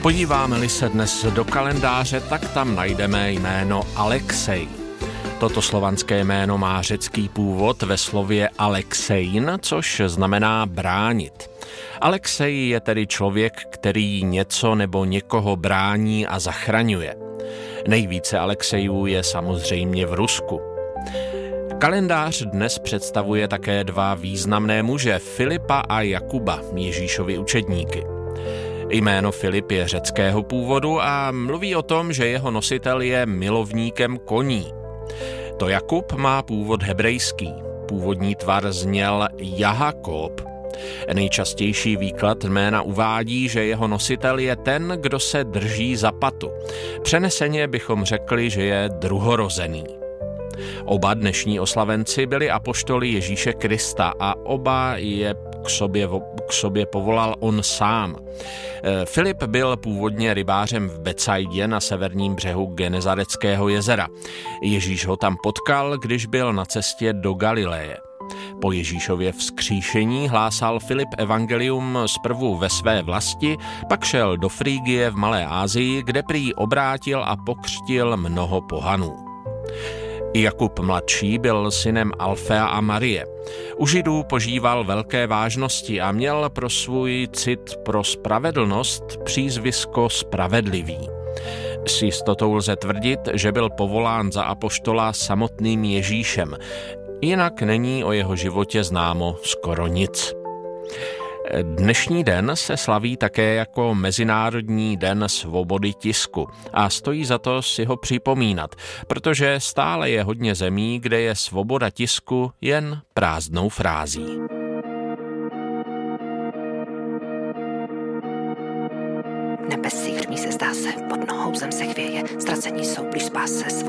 Podíváme-li se dnes do kalendáře, tak tam najdeme jméno Alexej. Toto slovanské jméno má řecký původ ve slově Alexein, což znamená bránit. Alexej je tedy člověk, který něco nebo někoho brání a zachraňuje. Nejvíce Alexejů je samozřejmě v Rusku. Kalendář dnes představuje také dva významné muže, Filipa a Jakuba, Ježíšovi učedníky. Jméno Filip je řeckého původu a mluví o tom, že jeho nositel je milovníkem koní. To Jakub má původ hebrejský. Původní tvar zněl Jahakob. Nejčastější výklad jména uvádí, že jeho nositel je ten, kdo se drží za patu. Přeneseně bychom řekli, že je druhorozený. Oba dnešní oslavenci byli apoštoly Ježíše Krista a oba je k sobě povolal on sám. Filip byl původně rybářem v Betsaidě na severním břehu Genezareckého jezera. Ježíš ho tam potkal, když byl na cestě do Galileje. Po Ježíšově vzkříšení hlásal Filip evangelium zprvu ve své vlasti, pak šel do Frígie v Malé Asii, kde prý obrátil a pokřtil mnoho pohanů. Jakub mladší byl synem Alfea a Marie. U Židů požíval velké vážnosti a měl pro svůj cit pro spravedlnost přízvisko Spravedlivý. S jistotou lze tvrdit, že byl povolán za apoštola samotným Ježíšem, jinak není o jeho životě známo skoro nic. Dnešní den se slaví také jako Mezinárodní den svobody tisku a stojí za to si ho připomínat, protože stále je hodně zemí, kde je svoboda tisku jen prázdnou frází. Nebe síř mi se zdá se, pod nohou zem se chvěje, ztracení jsou blíž spáse,